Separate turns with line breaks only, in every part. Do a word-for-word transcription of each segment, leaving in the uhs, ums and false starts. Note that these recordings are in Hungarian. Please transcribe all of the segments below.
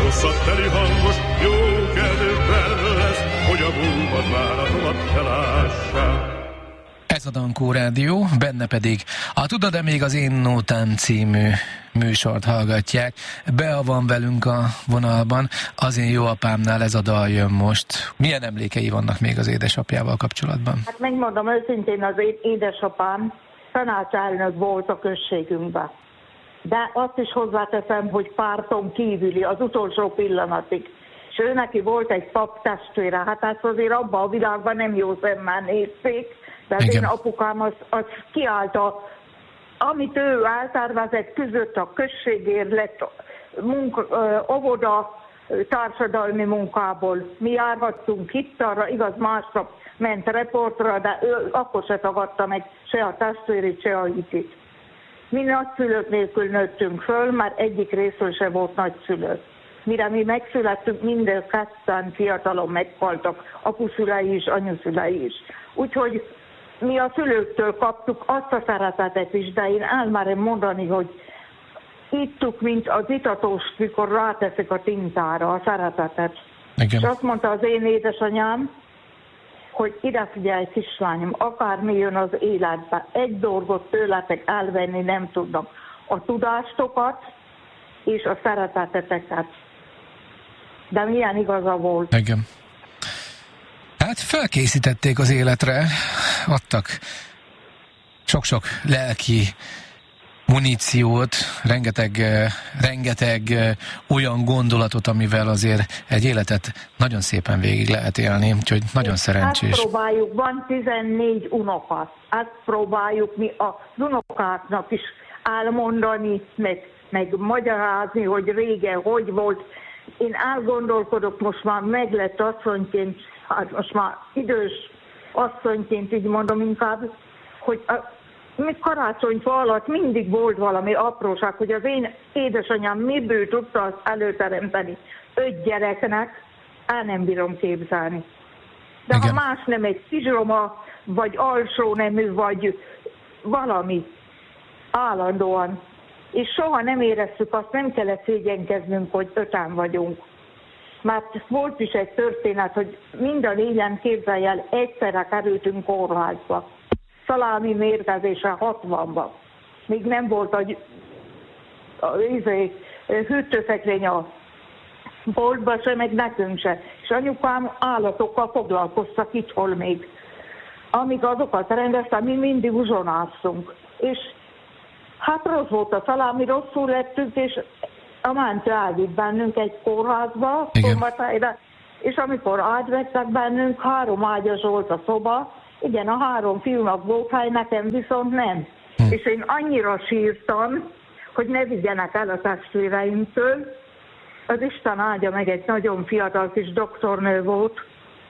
rosszat teli hangos, jó kedvben lesz, hogy a búvat váratomat felássák.
Ez a Dankó Rádió, benne pedig a Tudod-e még az Én Nótám című műsort hallgatják. Bea van velünk a vonalban, Az én jó apámnál ez a dal jön most. Milyen emlékei vannak még az édesapjával kapcsolatban?
Hát megmondom őszintén, az én édesapám tanácselnök volt a községünkben. De azt is hozzáteszem, hogy párton kívüli az utolsó pillanatig. És ő neki volt egy pap testvére, hát ezt azért abban a világban nem jó szemmel nézték, de az
Igen.
én apukám az, az kiállt a, amit ő eltervezett között a községért lett munka, ö, óvoda társadalmi munkából. Mi járhattunk itt, arra igaz másnap ment reportra, de ő akkor se tagadta meg se a testvérét, se a hitit. Mi nagyszülők nélkül nőttünk föl, már egyik részről se volt nagyszülő. Mire mi megszülettünk, minden ketten fiatalon meghaltak, apuszülei is, anyuszülei is. Úgyhogy mi a szülőktől kaptuk azt a szeretetet is, de én elmerem mondani, hogy ittuk, mint az itatós, mikor ráteszik a tintára a szeretetet.
Igen.
És azt mondta az én édesanyám, hogy ide figyelj, kislányom, akármi jön az életbe, egy dolgot tőletek elvenni nem tudnak. A tudástokat és a szereteteteket. De milyen igaza volt.
Igen. Hát felkészítették az életre, adtak sok-sok lelki muníciót, rengeteg, rengeteg olyan gondolatot, amivel azért egy életet nagyon szépen végig lehet élni, úgyhogy nagyon szerencsés.
Ezt próbáljuk, van tizennégy unoka, ezt próbáljuk mi az unokáknak is elmondani, meg, meg magyarázni, hogy régen hogy volt. Én elgondolkodok, most már meglett asszonyként, hát most már idős asszonyként, így mondom inkább, hogy a, még karácsonyfa alatt mindig volt valami apróság, hogy az én édesanyám miből tudta azt előteremteni öt gyereknek, el nem bírom képzelni. De
Igen.
ha más nem, egy kizsroma, vagy alsó nemű, vagy valami állandóan. És soha nem éreztük azt, nem kellett szégyenkeznünk, hogy öten vagyunk. Mert volt is egy történet, hogy mind a négyen, képzelj el, egyszerre kerültünk kórházba. Szalámi mérgezése hatvanban. Még nem volt a, a, a hűtőszekrény a boltba se, meg nekünk se. És anyukám állatokkal foglalkoztak itthon még. Amíg azokat rendeztem, mi mindig uzsonáztunk. És hát rossz volt a szalámi, rosszul lettünk, és a mentő elvitt bennünk egy kórházba, Szombathelyre, és amikor átvettek bennünk, három ágyas volt a szoba, igen, a három fiúnak volt hely, nekem viszont nem. Hm. És én annyira sírtam, hogy ne vigyenek el a testvéreimtől. Az Isten áldja meg, egy nagyon fiatal kis doktornő volt,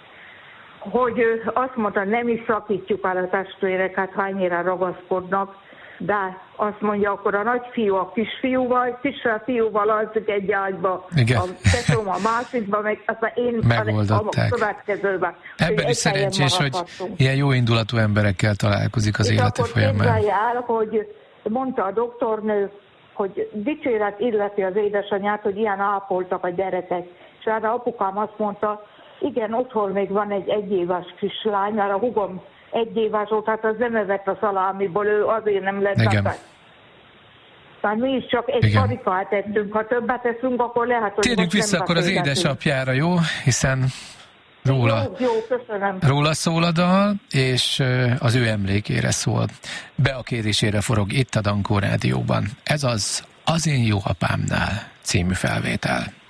hogy azt mondta, nem is szakítjuk el a testvéreket, hányira ragaszkodnak, de azt mondja, akkor a nagyfiú a kisfiúval, kisebb fiúval alszik egy ágyba,
igen.
A tesóm a másikba, meg aztán én
megoldották.
A következőben.
Ebben is szerencsés, hogy ilyen jó indulatú emberekkel találkozik az
és
élete folyamán. És
akkor képzelje el, hogy mondta a doktornő, hogy dicséret illeti az édesanyját, hogy ilyen ápoltak a gyerekek. És erre apukám azt mondta, igen, otthon még van egy egyéves kislány, mert a hugom egy éves volt, hát az nem evett a szalámiból, ő azért nem lett beteg. Tehát mi is csak egy karikát tettünk, ha többet teszünk, akkor lehet, hogy
térjünk vissza akkor az édesapjára, jó? Hiszen róla,
jó, jó,
róla szól a dal, és az ő emlékére szól. Bea kérésére forog itt a Dankó Rádióban. Ez az Az én jó apámnál című felvétel.